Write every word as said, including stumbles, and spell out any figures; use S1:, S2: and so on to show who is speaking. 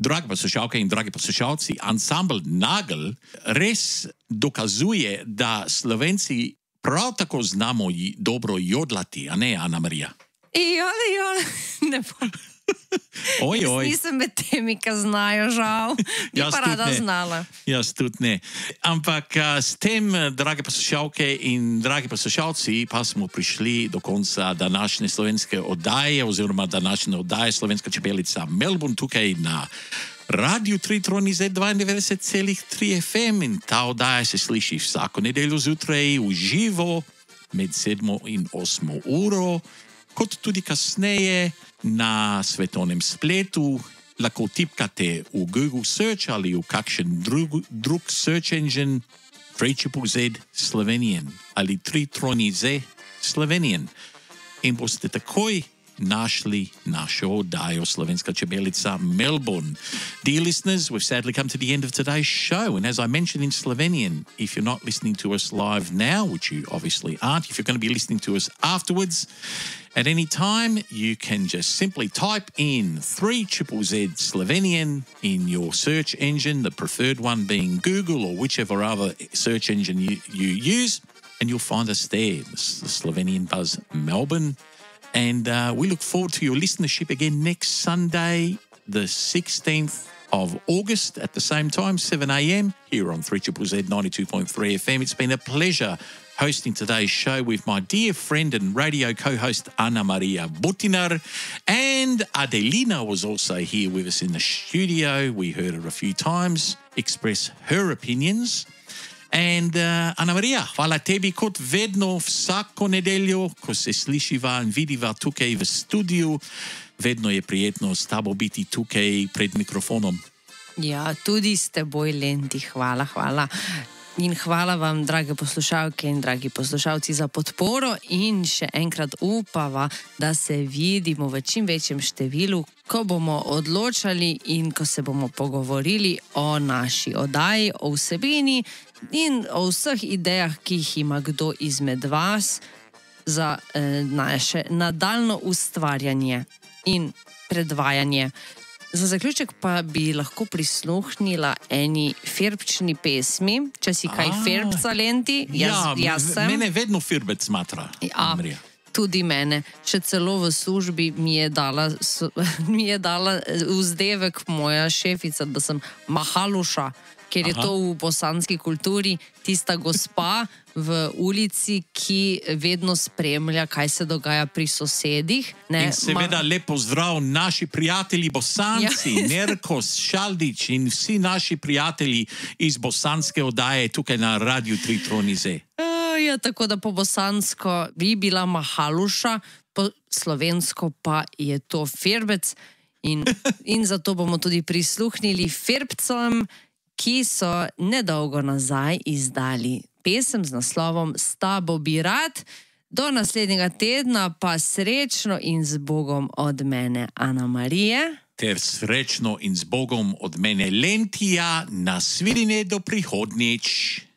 S1: Drage poslušalke in dragi poslušalci, ansambl Nagel res dokazuje, da Slovenci prav tako znamo dobro jodlati, a ne, Ana Marija?
S2: Jole, jole, ne bom.
S1: Oj, oj.
S2: Jaz nisem med temi, ki znajo, žal. Bi pa rada znala.
S1: Jaz tudi ne. Ampak s tem, drage poslušalke in dragi poslušalci, pa smo prišli do konca današnje slovenske oddaje, oziroma današnje oddaje Slovenska čebelica Melbourne, tukaj na Radio tri Tronize dvaindevetdeset celih tri F M, in ta oddaja se sliši vsako nedeljo zjutraj v živo med sedmo in osmo uro, kot tudi kasneje na svetovnem spletu. Lahko tipkate v Google Search ali v kakšen drug, drug search engine tri Z Slovenian ali tri Tronize Slovenian in boste takoj našli našo oddajo Slovenska čebelica Melbourne. Dear listeners, we've sadly come to the end of today's show, and as I mentioned in Slovenian, if you're not listening to us live now, which you obviously aren't, if you're going to be listening to us afterwards, at any time, you can just simply type in three Z Z Slovenian in your search engine, the preferred one being Google or whichever other search engine you, you use, and you'll find us there, the Slovenian Buzz Melbourne. And uh, we look forward to your listenership again next Sunday, the sixteenth of August, at the same time, seven a m, here on three Z Z ninety-two point three F M. It's been a pleasure hosting today's show with my dear friend and radio co-host Ana Maria Butinar, and Adelina was also here with us in the studio. We heard her a few times express her opinions. And uh, Ana Maria, hvala tebi kot vedno, vsako nedeljo, ko se slišiva in vidiva tukaj v studiu. Vedno je prijetno s tabo biti tukaj pred mikrofonom.
S2: Ja, tudi s teboj, Lendi, hvala, hvala. In hvala vam, drage poslušalke in dragi poslušalci, za podporo, in še enkrat upava, da se vidimo v čim večjem številu, ko bomo odločali in ko se bomo pogovorili o naši oddaji, o vsebini in o vseh idejah, ki jih ima kdo izmed vas za eh, naše nadaljno ustvarjanje in predvajanje. Za zaključek pa bi lahko prisluhnila eni ferbčni pesmi, če si kaj
S1: A,
S2: ferbca, Lenti. Jaz,
S1: ja,
S2: jaz sem.
S1: Mene vedno firbec smatra,
S2: Ja,
S1: Marija.
S2: tudi mene. Še celo v službi mi je dala, s- mi je dala vzdevek moja šefica, da sem mahaluša, ker je
S1: Aha.
S2: to v bosanski kulturi tista gospa v ulici, ki vedno spremlja, kaj se dogaja pri sosedih. Ne,
S1: In seveda
S2: ma-
S1: lep pozdrav naši prijatelji Bosanci,
S2: Ja.
S1: Nerkos, Šaldič in vsi naši prijatelji iz bosanske oddaje tukaj na Radio tri Tronize.
S2: A, Ja, tako da po bosansko bi bila mahaluša, po slovensko pa je to firbec, in, in zato bomo tudi prisluhnili firbcem, ki so nedolgo nazaj izdali pesem z naslovom S tabo bi rad. Do naslednjega tedna pa srečno in z Bogom od mene, Ana Marije.
S1: Ter srečno in z Bogom od mene Lentija, na svidine do prihodnjič.